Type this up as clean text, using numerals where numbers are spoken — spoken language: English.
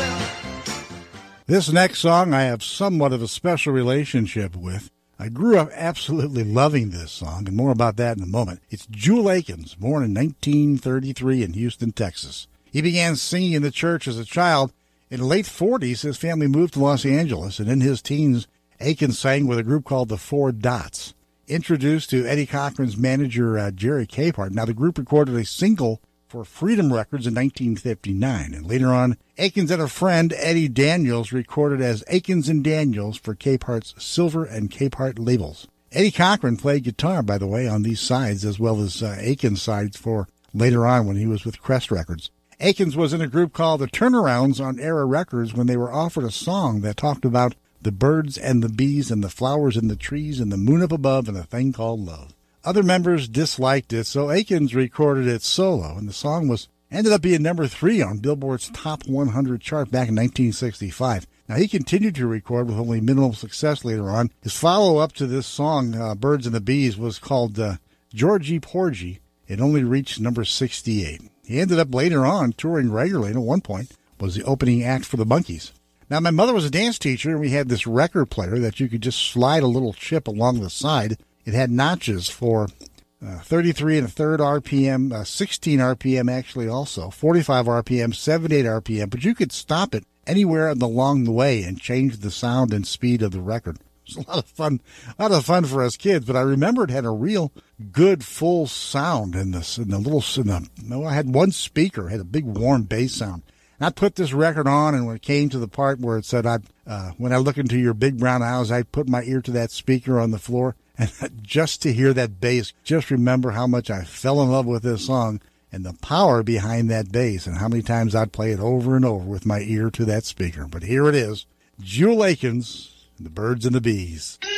This next song I have somewhat of a special relationship with. I grew up absolutely loving this song, and more about that in a moment. It's Jewel Akins, born in 1933 in Houston, Texas. He began singing in the church as a child. In the late 40s, his family moved to Los Angeles, and in his teens, Akins sang with a group called the Four Dots. Introduced to Eddie Cochran's manager, Jerry Capehart. Now, the group recorded a single for Freedom Records in 1959, and later on, Akins and a friend, Eddie Daniels, recorded as Akins and Daniels for Capehart's Silver and Capehart labels. Eddie Cochran played guitar, by the way, on these sides, as well as Akins' sides for later on when he was with Crest Records. Akins was in a group called the Turnarounds on Era Records when they were offered a song that talked about the birds and the bees and the flowers and the trees and the moon up above and a thing called love. Other members disliked it, so Akins recorded it solo, and the song ended up being number 3 on Billboard's Top 100 chart back in 1965. Now, he continued to record with only minimal success later on. His follow-up to this song, Birds and the Bees, was called Georgie Porgy. It only reached number 68. He ended up later on touring regularly, and at one point was the opening act for the Monkees. Now, my mother was a dance teacher, and we had this record player that you could just slide a little chip along the side. It had notches for 33 and a third RPM, 16 RPM actually also, 45 RPM, 78 RPM, but you could stop it anywhere along the way and change the sound and speed of the record. It was a lot of fun for us kids, but I remember it had a real good full sound I had one speaker, had a big warm bass sound. And I put this record on, and when it came to the part where it said, when I look into your big brown eyes, I put my ear to that speaker on the floor. And just to hear that bass, just remember how much I fell in love with this song and the power behind that bass and how many times I'd play it over and over with my ear to that speaker. But here it is, Jewel Akins, The Birds and the Bees.